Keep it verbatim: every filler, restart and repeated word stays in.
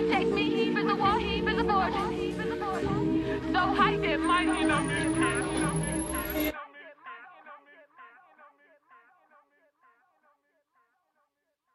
Take me, heave in the wall, heave in the forge. So hype it, mighty enough.